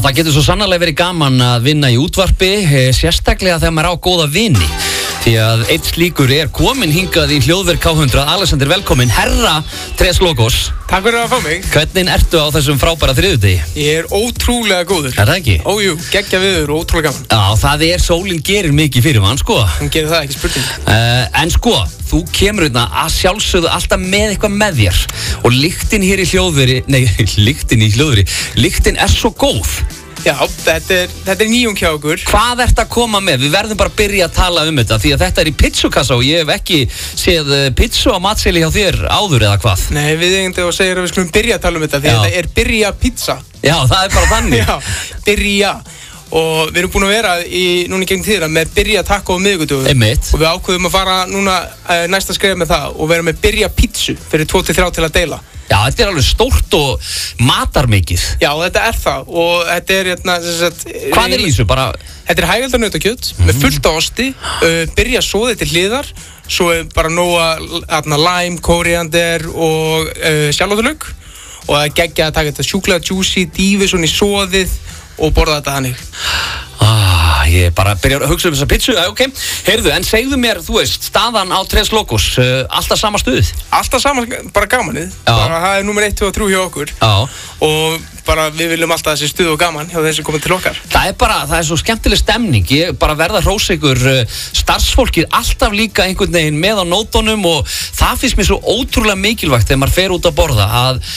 það getur svo sannarlega verið gaman að vinna í útvarpi, sérstaklega þegar maður á góða vini. Því að eitt slíkur komin hingað í hljóðverk K100. Alexander, velkomin, herra Tres Logos. Takk fyrir að fá mig. Hvernig ertu á þessum frábæra þriðjudegi? Ég ótrúlega góður. Það ekki? Ójú, geggja viður og ótrúlega gaman. Já, það sólin gerir mikið fyrir mann, sko. Hún gerir það, ekki spurning. En sko, þú kemur hérna að sjálfsögðu alltaf með eitthvað með þér. Og lyktin hér í hljóðveri, lyktin svo góð. Já, þetta er nýjung hjá okkur. Hvað ertu að koma með? Við verðum bara að byrja að tala þetta því að þetta í pizzukassa og ég hef ekki séð pizzu á matseðli hjá þér áður eða hvað. Nei, við eigum að segja að við skulum byrja að tala þetta því að þetta byrja pizza. Já, það bara þannig. Já, byrja. Og við erum búin að vera núna í gegn tíðra með byrja taco á miðvikudögum. Einmitt. Og við ákveðum að fara núna næsta skref með það og vera með byrja pizzu fyrir 2-3 til að deila. Já, þetta alveg stórt og matarmikið. Já, þetta það og þetta Hvað í þessu? Þetta hægælda nautakjöt með fullt af osti, byrja soðið til hliðar, svo bara nóga lime, kóríander og sjálfóðulauk og það geggja að taka þetta sjúklega juicy, dýfi svona í soðið og borða þetta þannig. Ég bara byrja að hugsa þessa pizzu, ok. Heyrðu, en segðu mér, þú veist, staðan á Tres Logos, alltaf sama stuð? Alltaf sama, bara gamanið. Bara það númer 1, 2 og 3 hjá okkur. Já. Og bara við viljum alltaf þessi stuð og gaman hjá þeir sem komið til okkar. Það er svo skemmtileg stemning. Ég bara verða að hrósa ykkur starfsfólkið alltaf líka einhvern veginn með á nótunum og það finnst mér svo ótrúlega mikilvægt þegar maður fer út að borða að